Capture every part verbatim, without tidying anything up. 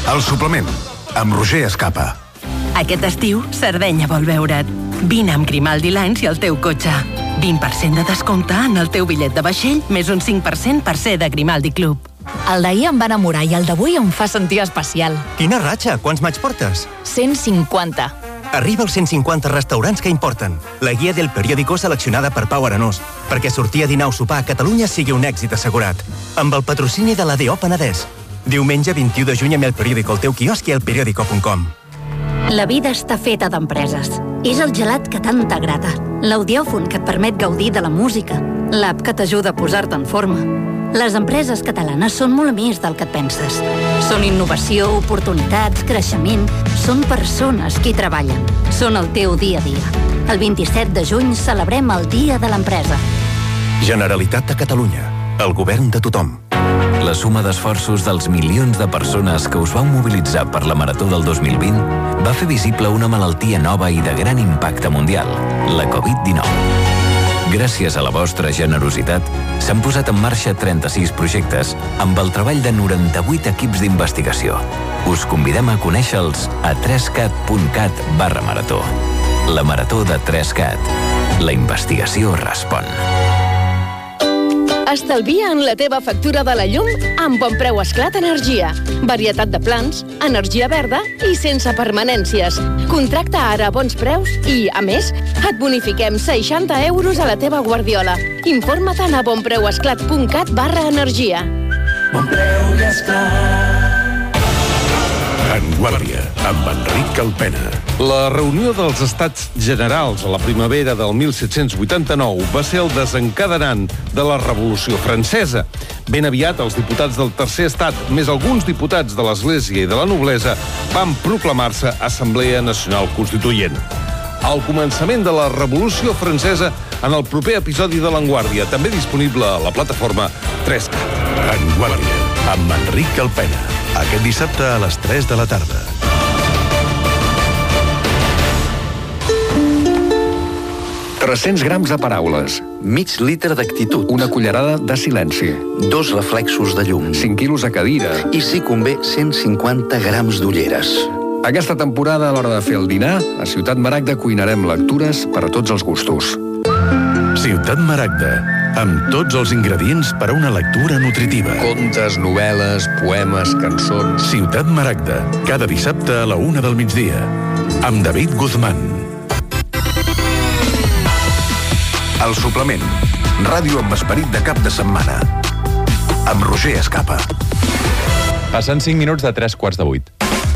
El suplement, amb Roger Escapa. Aquest estiu, Sardenya vol veure't. Vine amb Grimaldi Lines i el teu cotxe. vint per cent de descompte en el teu bitllet de vaixell, més un cinc per cent per ser de Grimaldi Club. El d'ahir em va enamorar i el d'avui em fa sentir especial. Quina ratxa! Quants maig portes? cent cinquanta. Arriba als cent cinquanta restaurants que importen. La guia del periòdico seleccionada per Pau Arenós, perquè sortir a dinar o sopar a Catalunya sigui un èxit assegurat. Amb el patrocini de l'A D O Penedès. Diumenge vint-i-u de juny amb el periòdico al teu quiosc i al periòdico punt com. La vida està feta d'empreses. És el gelat que tant t'agrada, l'audiòfon que et permet gaudir de la música, l'app que t'ajuda a posar-te en forma. Les empreses catalanes són molt més del que et penses. Són innovació, oportunitats, creixement. Són persones qui treballen. Són el teu dia a dia. El vint-i-set de juny celebrem el Dia de l'Empresa. Generalitat de Catalunya. El govern de tothom. La suma d'esforços dels milions de persones que us vau mobilitzar per la Marató del dos mil vint va fer visible una malaltia nova i de gran impacte mundial, la covid dinou. Gràcies a la vostra generositat, s'han posat en marxa trenta-sis projectes amb el treball de noranta-vuit equips d'investigació. Us convidem a conèixer-los a trescat punt cat barra marató. La Marató de trescat. La investigació respon. Estalvia en la teva factura de la llum amb Bon Preu Esclat Energia. Varietat de plans, energia verda i sense permanències. Contracta ara a bons preus i, a més, et bonifiquem seixanta euros a la teva guardiola. Informa't a bonpreuesclat punt cat barra energia. Bon Preu i Esclat. En Guàrdia, amb Enric Calpena. La reunió dels Estats Generals a la primavera del mil set-cents vuitanta-nou va ser el desencadenant de la Revolució Francesa. Ben aviat, els diputats del Tercer Estat, més alguns diputats de l'Església i de la noblesa, van proclamar-se Assemblea Nacional Constituent. Al començament de la Revolució Francesa en el proper episodi de l'Enguàrdia, també disponible a la plataforma trescat. En Guàrdia, amb Enric Calpena. Aquest dissabte a les tres de la tarda. tres-cents grams de paraules. Mig litre d'actitud. Una cullerada de silenci. Dos reflexos de llum. cinc quilos a cadira. I, si convé, cent cinquanta grams d'ulleres. Aquesta temporada, a l'hora de fer el dinar, a Ciutat Maragda cuinarem lectures per a tots els gustos. Ciutat Maragda, amb tots els ingredients per a una lectura nutritiva. Contes, novel·les, poemes, cançons... Ciutat Maragda, cada dissabte a la una del migdia. Amb David Guzmán. El suplement. Ràdio amb esperit de cap de setmana. Amb Roger Escapa. Passen cinc minuts de tres quarts de vuit.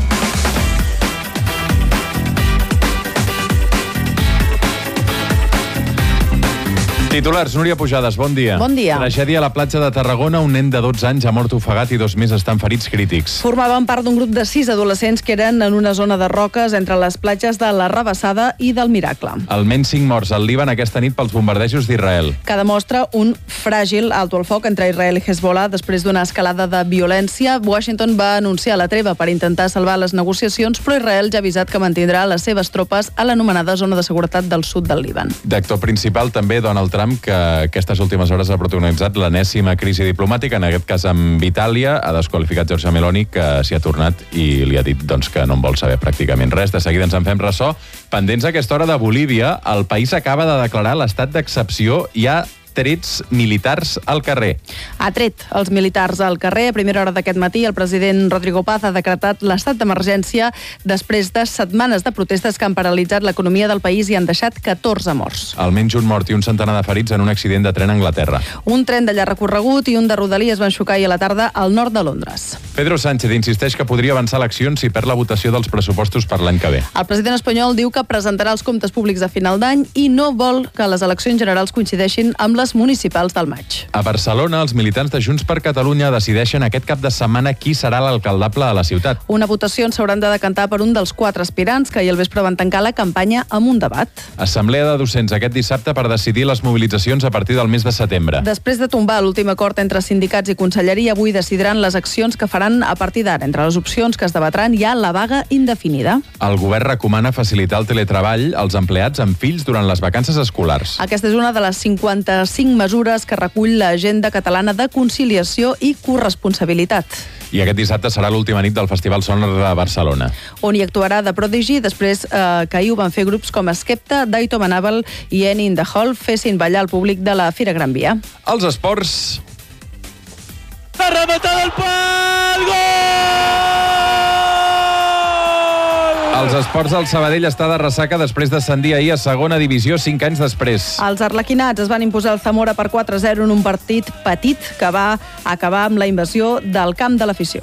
Titulars, Núria Pujades, bon dia. Bon dia. Tragèdia a la platja de Tarragona, un nen de dotze anys ha mort ofegat i dos més estan ferits crítics. Formaven part d'un grup de sis adolescents que eren en una zona de roques entre les platges de la Rabassada i del Miracle. Almenys cinc morts al Líban aquesta nit pels bombardejos d'Israel. Que demostra un fràgil alto al foc entre Israel i Hezbollah després d'una escalada de violència. Washington va anunciar la treva per intentar salvar les negociacions, però Israel ja ha avisat que mantindrà les seves tropes a l'anomenada zona de seguretat del sud del Líban. D'actor principal també Donald Trump, que aquestes últimes hores ha protagonitzat l'enèsima crisi diplomàtica, en aquest cas amb Itàlia. Ha desqualificat Giorgia Meloni, que s'hi ha tornat i li ha dit doncs, que no en vol saber pràcticament res. De seguida ens en fem ressò. Pendents a aquesta hora de Bolívia, el país acaba de declarar l'estat d'excepció i ha trets militars al carrer. Ha tret els militars al carrer. A primera hora d'aquest matí, el president Rodrigo Paz ha decretat l'estat d'emergència després de setmanes de protestes que han paralitzat l'economia del país i han deixat catorze morts. Almenys un mort i un centenar de ferits en un accident de tren a Anglaterra. Un tren de llarg recorregut i un de Rodalies van xocar ahir a la tarda al nord de Londres. Pedro Sánchez insisteix que podria avançar eleccions si perd la votació dels pressupostos per l'any que ve. El president espanyol diu que presentarà els comptes públics a final d'any i no vol que les eleccions generals coincideixin amb les municipals del maig. A Barcelona, els militants de Junts per Catalunya decideixen aquest cap de setmana qui serà l'alcaldable de la ciutat. Una votació on s'hauran de decantar per un dels quatre aspirants que ahir al vespre van tancar la campanya amb un debat. Assemblea de docents aquest dissabte per decidir les mobilitzacions a partir del mes de setembre. Després de tombar l'últim acord entre sindicats i conselleria, avui decidiran les accions que faran seran a partir d'ara. Entre les opcions que es debatran hi ha la vaga indefinida. El govern recomana facilitar el teletreball als empleats amb fills durant les vacances escolars. Aquesta és una de les cinquanta-cinc mesures que recull l'Agenda Catalana de Conciliació i Corresponsabilitat. I aquest dissabte serà l'última nit del Festival Sonar de Barcelona, on hi actuarà The Prodigy, després eh, que ahir ho van fer grups com Skepta, Daito Manabel i Annie in the Hall fessin ballar al públic de la Fira Gran Via. Els esports... La rematada al pal! Gol! Els esports del Sabadell està de ressaca després d'ascendir ahir a segona divisió cinc anys després. Els arlequinats es van imposar el Zamora per quatre a zero en un partit petit que va acabar amb la invasió del camp de l'afició.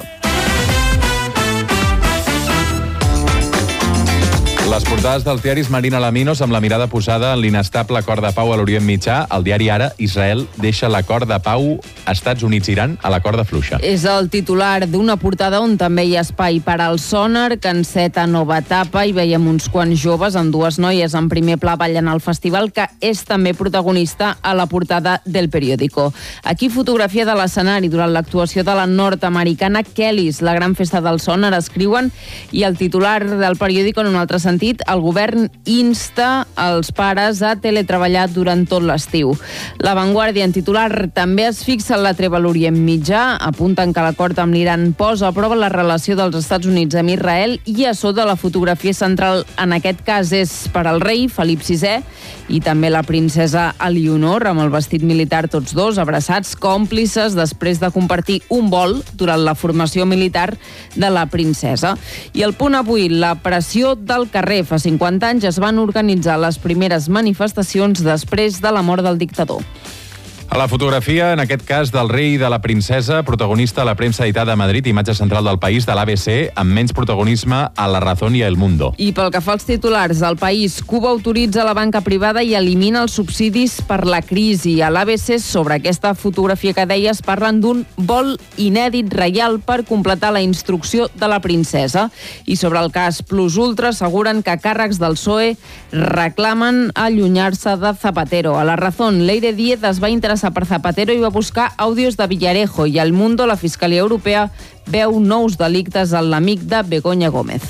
Les portades dels diaris Marina Laminos amb la mirada posada en l'inestable acord de pau a l'Orient Mitjà. El diari Ara, Israel deixa l'acord de pau Estats Units-Iran a la corda fluixa. És el titular d'una portada on també hi ha espai per al Sonar, que enceta nova etapa, i veiem uns quants joves amb dues noies en primer pla ballant al festival, que és també protagonista a la portada del periòdico. Aquí fotografia de l'escenari durant l'actuació de la nord-americana Kellys, la gran festa del Sonar, escriuen, i el titular del periòdico en un altre sentit, el govern insta els pares a teletreballar durant tot l'estiu. La Vanguardia, en titular, també es fixa en la treva a l'Orient Mitjà, apunten que l'acord amb l'Iran posa a prova la relació dels Estats Units amb Israel, i a sota la fotografia central en aquest cas és per al rei Felip sisè i també la princesa Elionor, amb el vestit militar tots dos, abraçats, còmplices, després de compartir un vol durant la formació militar de la princesa. I el punt avui, la pressió del carrer. Fa cinquanta anys es van organitzar les primeres manifestacions després de la mort del dictador. A la fotografia, en aquest cas, del rei i de la princesa, protagonista a la premsa editada a Madrid, imatge central del País, de l'A B C, amb menys protagonisme a La Razón i a El Mundo. I pel que fa als titulars, el País, Cuba autoritza la banca privada i elimina els subsidis per la crisi. A l'A B C, sobre aquesta fotografia que deies, parlen d'un vol inèdit reial per completar la instrucció de la princesa. I sobre el cas Plus Ultra, asseguren que càrrecs del P S O E reclamen allunyar-se de Zapatero. A La Razón, Leire Díez es va interessar per Zapatero i va buscar àudios de Villarejo, i al Mundo la Fiscalia Europea veu nous delictes en l'amic de Begoña Gómez.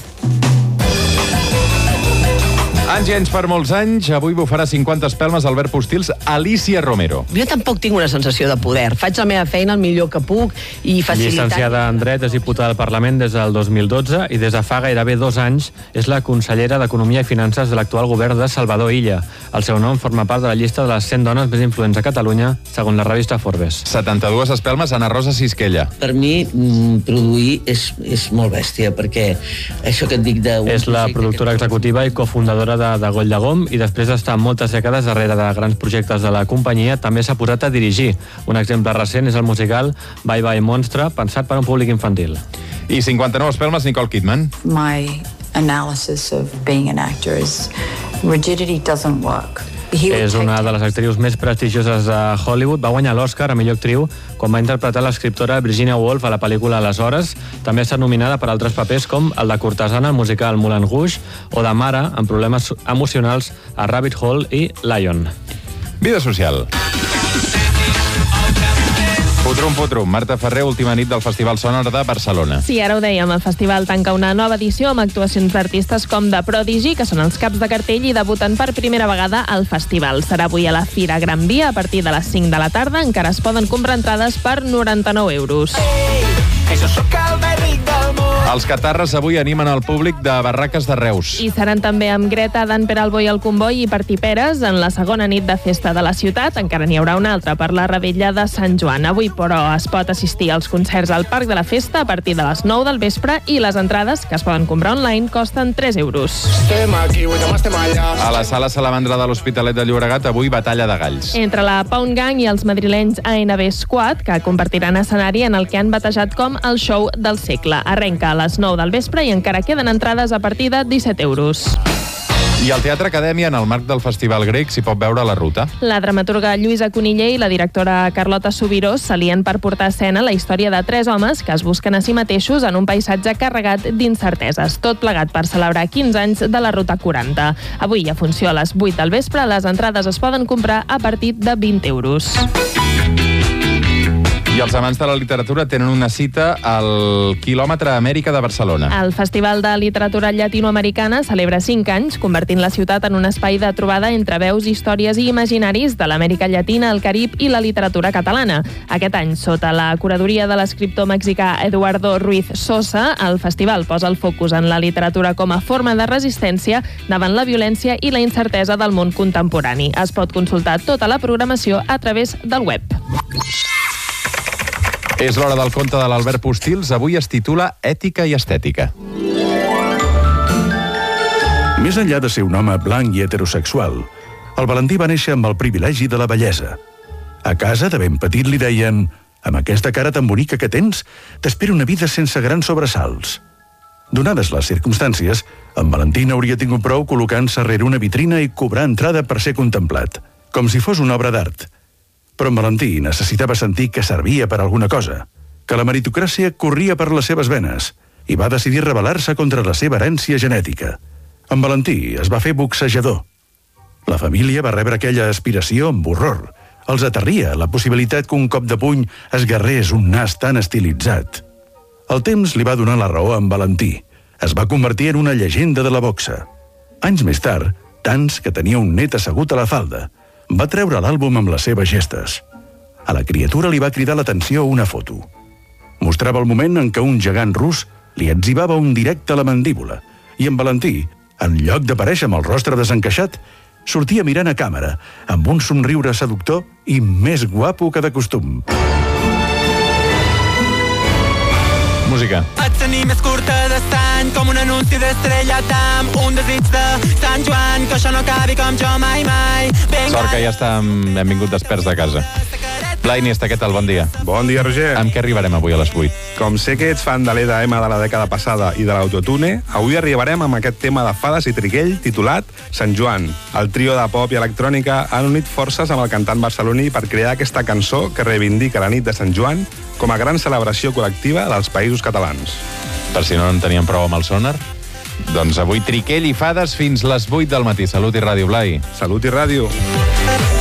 Anys i anys per molts anys, avui bufarà cinquanta espelmes Albert Postils, Alicia Romero. Jo tampoc tinc una sensació de poder. Faig la meva feina el millor que puc i facilitar... Llicenciada en Dret, és diputada del Parlament des del dos mil dotze i des de fa gairebé dos anys és la consellera d'Economia i Finances de l'actual govern de Salvador Illa. El seu nom forma part de la llista de les cent dones més influents a Catalunya, segons la revista Forbes. setanta-dues espelmes Ana Rosa Sisquella. Per mi, produir és, és molt bèstia, perquè això que et dic de... És la productora executiva i cofundadora de de, de Goll de Gom, i després d'estar moltes dècades darrere de grans projectes de la companyia, també s'ha posat a dirigir. Un exemple recent és el musical Bye Bye Monstre, pensat per a un públic infantil. I cinquanta-nou espelmes Nicole Kidman. My analysis of being an actor is rigidity doesn't work. És una de les actrius més prestigioses de Hollywood. Va guanyar l'Oscar a millor actriu quan va interpretar l'escriptora Virginia Woolf a la pel·lícula Les Hores. També ha estat nominada per altres papers com el de cortesana al musical Moulin Rouge o de mare amb problemes emocionals a Rabbit Hole i Lion. Vida social. Putrum, putrum. Marta Ferrer, última nit del Festival Sonar de Barcelona. Sí, ara ho dèiem, el festival tanca una nova edició amb actuacions d'artistes com The Prodigy, que són els caps de cartell i debuten per primera vegada al festival. Serà avui a la Fira Gran Via a partir de les cinc de la tarda. Encara es poden comprar entrades per noranta-nou euros. Hey, jo sóc el més ric del món. Els catarres avui animen el públic de Barraques de Reus. I seran també amb Greta, Dan Peralbo i el Comboi i Parti Peres en la segona nit de festa de la ciutat. Encara n'hi haurà una altra per la Revetlla de Sant Joan. Avui, però, es pot assistir als concerts al Parc de la Festa a partir de les nou del vespre i les entrades, que es poden comprar online, costen tres euros. Estem aquí, avui demà estem allà. A la sala Salamandra de l'Hospitalet de Llobregat, avui batalla de galls. Entre la Pound Gang i els madrilenys A N B Squad, que compartiran escenari en el que han batejat com el show del segle. Arrenca a les nou del vespre i encara queden entrades a partir de disset euros. I al Teatre Acadèmia, en el marc del Festival Grec, s'hi pot veure La Ruta. La dramaturga Lluïsa Coniller i la directora Carlota Subirós s'alien per portar a escena la història de tres homes que es busquen a si mateixos en un paisatge carregat d'incerteses. Tot plegat per celebrar quinze anys de la Ruta quaranta. Avui, a funció a les vuit del vespre, les entrades es poden comprar a partir de vint euros. I els amants de la literatura tenen una cita al Quilòmetre Amèrica de Barcelona. El Festival de Literatura Llatinoamericana celebra cinc anys, convertint la ciutat en un espai de trobada entre veus, històries i imaginaris de l'Amèrica Llatina, el Carib i la literatura catalana. Aquest any, sota la curadoria de l'escriptor mexicà Eduardo Ruiz Sosa, el festival posa el focus en la literatura com a forma de resistència davant la violència i la incertesa del món contemporani. Es pot consultar tota la programació a través del web. És l'hora del conte de l'Albert Postils. Avui es titula Ètica i Estètica. Més enllà de ser un home blanc i heterosexual, el Valentí va néixer amb el privilegi de la bellesa. A casa, de ben petit, li deien: amb aquesta cara tan bonica que tens, t'espera una vida sense grans sobresalts. Donades les circumstàncies, en Valentí n'hauria tingut prou col·locant-se rere una vitrina i cobrar entrada per ser contemplat, com si fos una obra d'art. Però en Valentí necessitava sentir que servia per alguna cosa, que la meritocràcia corria per les seves venes, i va decidir rebel·lar-se contra la seva herència genètica. En Valentí es va fer boxejador. La família va rebre aquella aspiració amb horror. Els aterria la possibilitat que un cop de puny esguerrés un nas tan estilitzat. El temps li va donar la raó a en Valentí. Es va convertir en una llegenda de la boxa. Anys més tard, tants que tenia un net assegut a la falda, va treure l'àlbum amb les seves gestes. A la criatura li va cridar l'atenció una foto. Mostrava el moment en què un gegant rus li enzibava un directe a la mandíbula i en Valentí, en lloc d'aparèixer amb el rostre desencaixat, sortia mirant a càmera, amb un somriure seductor i més guapo que de costum. Música. Et tenir més curta d'estany, com un anunci d'Estrella Damm, un desig de Sant Joan, que això no acabi com jo mai, mai. Vinga. Sort que ja estem, hem vingut desperts de casa. Blai Iniesta, què tal? Bon dia. Bon dia, Roger. Amb què arribarem avui a les vuit? Com sé que ets fan de l'E D M de la dècada passada i de l'autotune, avui arribarem amb aquest tema de fades i triquell titulat Sant Joan. El trio de pop i electrònica han unit forces amb el cantant barceloní per crear aquesta cançó que reivindica la nit de Sant Joan com a gran celebració col·lectiva dels països catalans. Per si no en teníem prou amb el sonar, doncs avui triquell i fades fins les vuit del matí. Salut i ràdio, Blai. Salut i ràdio.